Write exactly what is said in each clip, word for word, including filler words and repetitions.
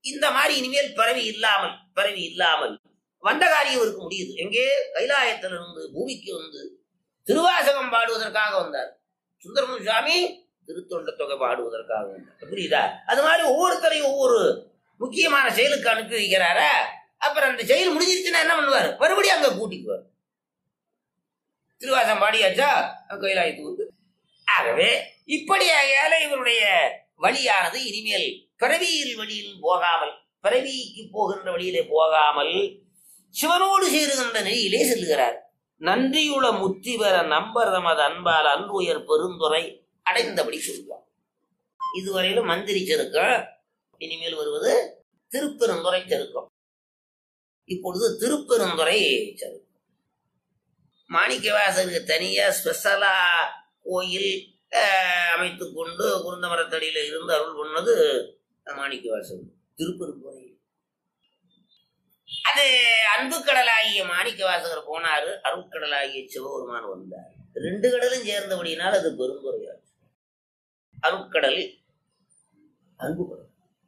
இந்த மாதிரி இனிமேல் பிறவி இல்லாமல் பிறவி இல்லாமல் வந்த காரியம் இருக்க முடியுது. எங்கே கைலாயத்திலிருந்து பூமிக்கு வந்து திருவாசகம் பாடுவதற்காக வந்தார். சுந்தரமூர்த்தி சுவாமி திருத்தொண்ட தொகை பாடுவதற்காக வந்தார். புரியுதா? அது மாதிரி ஒவ்வொருத்தரையும் ஒவ்வொரு முக்கியமான செயலுக்கு அனுப்பி வைக்கிறாரா. அப்புறம் அந்த செயல் முடிஞ்சிருச்சுன்னா என்ன பண்ணுவார்? மறுபடியும் அங்க கூட்டிக்குவார். திருவாசகம் பாடியாச்சா கைலாயத்துக்கு வந்து. ஆகவே இப்படியாக இவருடைய வழியானது இனிமேல் பிறவியில் வழியில் போகாமல் பிறவிக்கு போகின்ற வழியிலே போகாமல் சிவனோடு சேருகின்ற நெறியிலே செல்லுகிறார். நன்றியுள முத்தி பெற நம்பர் தமது அன்பால் அன்புயர் பெருந்துரை அடைந்தபடி சொல்வார். இதுவரையிலும் மந்திரி செருக்கம், இனிமேல் வருவது திருப்பெருந்துறை செருக்கம். இப்பொழுது திருப்பெருந்துறை செருக்கம். மாணிக்கவாசருக்கு தனியா ஸ்பெஷலா கோயில் அமைத்து கொண்டு குருந்த மரத்தடியில இருந்து அருள் பண்ணது மாணிக்கவாசர் திருப்பெருந்துறை. அது அன்பு கடலாகிய மாணிக்கவாசகர் போனாரு, அருட்கடலாகிய சிவபெருமான் வந்தார். ரெண்டு கடலும் சேர்ந்தபடியினால் அது பெருந்துறையாச்சு. அருட்கடல், அன்பு கடல்.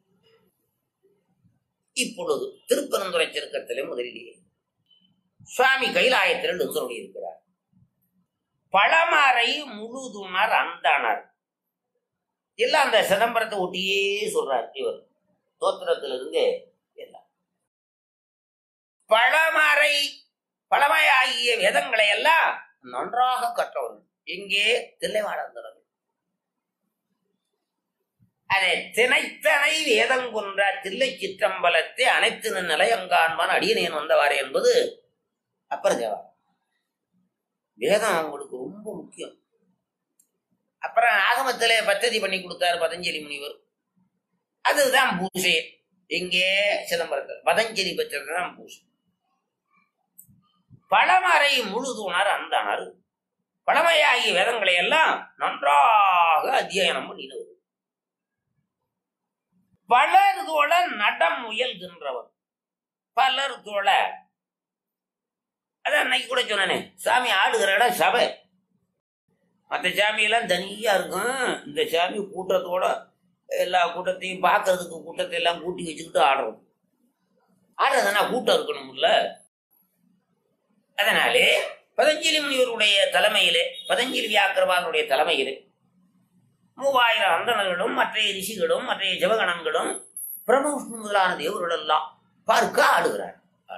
இப்பொழுது திருப்பெருந்துறை செருக்கத்திலே முதலிலேயே சுவாமி கைலாயத்தில் எழுந்தருளி இருக்கிறார். பழமறை முழுதுணர் அந்தனர் எல்லாம் அந்த சிதம்பரத்தை ஒட்டியே சொல்றார் இவர் தோத்திரத்திலிருந்து எல்லாம். பழமறை பழமையாகிய வேதங்களை எல்லாம் நன்றாக கற்றவர்கள் எங்கே தில்லைவாழந்தனர். அதை திணைத்தனை வேதங்குன்ற தில்லை சிற்றம்பலத்தை அனைத்து நிலையங்கான்பான் அடியனேன் வந்தவாறு என்பது அப்பர் தேவா. வேதம் அவங்களுக்கு ரொம்ப முக்கியம். அப்புறம் ஆகமத்திலே பத்ததி பண்ணி கொடுத்தாரு பதஞ்சலி முனிவர். அதுதான் பூசை. எங்கே சிதம்பரத்தில் பதஞ்சலி பெற்றதுதான் பூசை. பழமறை முழுதுணர் அந்தனர் பழமையாகிய வேதங்களை எல்லாம் நன்றாக அத்தியனம் பண்ணினவர். பலர் தோழ நடம் முயல்கின்றவர். பலர் தோழ அதான் அன்னைக்கு கூட சொன்னே, சாமி ஆடுகிற இடம் சபை. மற்ற சாமியெல்லாம் தனியா இருக்கும். இந்த சாமி கூட்டத்தோட எல்லா கூட்டத்தையும் பார்க்கறதுக்கு கூட்டத்தை எல்லாம் கூட்டி வச்சுக்கிட்டு ஆடுறோம். ஆடுறதுனா கூட்டம் இருக்கணும்ல. அதனாலே பதஞ்சலி முனிவருடைய தலைமையிலே, பதஞ்சலி வியாக்கிரவாதனுடைய தலைமையிலே மூவாயிரம் அந்தணர்களும் மற்ற ரிஷிகளும் மற்ற ஜபகணங்களும் பிரம்ம முதலான தேவர்கள் எல்லாம் பார்க்க ஆடுகிறார்.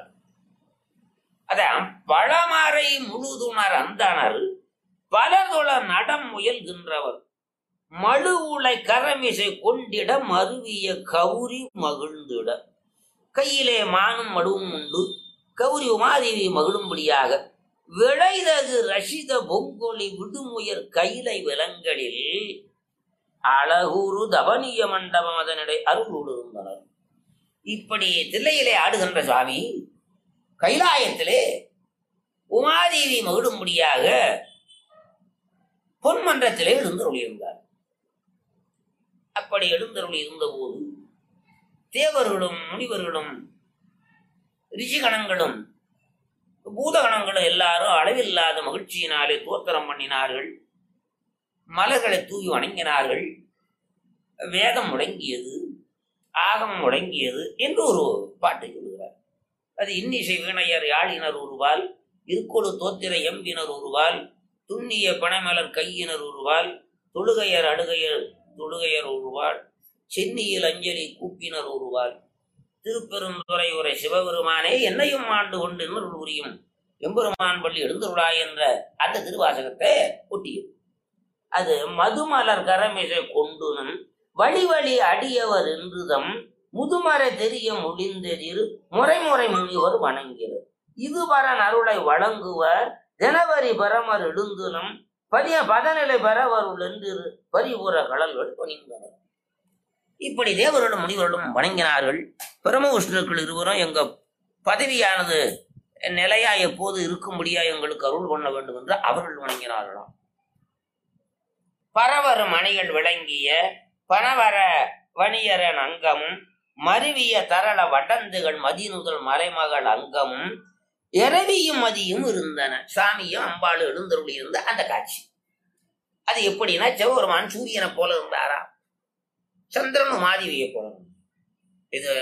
அதான் பழமறை முழுதுணர் அந்தனர் பலதொழ நடம் முயல்கின்றவர் மழு உலை கரமிசை கொண்டிட மருவிய கௌரி மகிழ்ந்திட. கையிலே மானும் மடுவும் உண்டு, கௌரி உமாதேவி மகிழும்படியாக விளைதகு ரஷித பொங்கொலி விடுமுயர் கைலை விலங்களில் அழகுரு தவனிய மண்டபம் அதனிடை அருளோடு இருந்தனர். இப்படி தில்லையிலே ஆடுகின்ற சுவாமி கைலாயத்திலே உமாதேவி மகிழும்படியாக பொன்மன்றத்திலே எழுந்தருளி இருந்தார். அப்படி எழுந்தருளி இருந்த போது தேவர்களும் முனிவர்களும் ரிஷிகணங்களும் பூதகணங்களும் எல்லாரும் அளவில்லாத மகிழ்ச்சியினாலே தோத்திரம் பண்ணினார்கள். மலர்களை தூவி வணங்கினார்கள். வேதம் முடங்கியது, ஆகம் முடங்கியது என்று ஒரு பாட்டு சொல்கிறார். அது இன்னிசை வீணையர் யாழினர் ஒருவால், இருக்கொழு தோத்திர எம்பினர் ஒருவால், துண்ணிய பனைமலர் கையினர் ஒருவால், தொழுகையர் அடுகையர் தொழுகையர் ஒருவாள், சென்னியில் அஞ்சலி கூப்பினர் ஒருவாள், திருப்பெருந்துறை உரை சிவபெருமானே என்னையும் ஆண்டு கொண்டு இன்னொரு உரியும் எம்பெருமான் பள்ளி எழுந்துருளாய் என்ற அந்த திருவாசகத்தை ஒட்டியது. அது மதுமலர் கரமிசை கொண்டுனும் வழி வழி அடியவர் என்றுதம் முதுமறை தெரிய முடிந்தெதிர் முறைமுறை முனிவர் வணங்கிறது. இதுவரன் அருளை வழங்குவர் ஜனவரி பரமர் எழுந்துனும் பதிய பதநிலை பெறவருள் என்று பரிபுற கடல்கள் பணிந்தனர். இப்படி தேவர்களும் முனிவர்களும் வணங்கினார்கள். பிரம்ம விஷ்ணுக்கள் இருவரும் எங்க பதவியானது நிலையா எப்போது இருக்கும்படியா எங்களுக்கு அருள் பண்ண வேண்டும் என்று அவர்கள் வணங்கினார்களாம். பரவரு மணிகள் விளங்கிய பணவர வணியரன் அங்கமும் மருவிய தரள வடந்துகள் மதிநுதல் மலைமகள் அங்கமும் இரவியும் மதியும் இருந்தன. சாமியும் அம்பாளும் எழுந்தருளி இருந்த அந்த காட்சி அது எப்படின்னா, சிவபெருமான் சூரியனை போல இருந்தாரா, சந்திரன் மாதிவியை போல. இது